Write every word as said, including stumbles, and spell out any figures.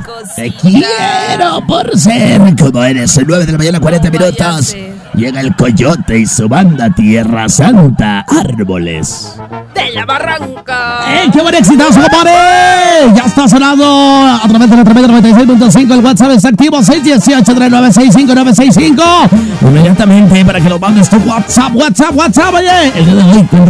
Te quiero por ser como eres. nueve de la mañana, cuarenta minutos. Llega el Coyote y su banda Tierra Santa, Árboles de la Barranca. ¡Eh, qué buen exitazo, compadre! Ya está sonando a través de la noventa y seis punto cinco. El WhatsApp está activo, seis uno ocho, tres nueve seis cinco, nueve seis cinco. Inmediatamente para que lo mandes tu WhatsApp, WhatsApp, WhatsApp. Oye, el día de hoy con